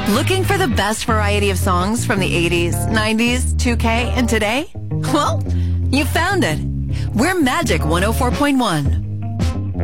Looking for the best variety of songs from the 80s, 90s, 2K, and today? Well, you found it. We're Magic 104.1.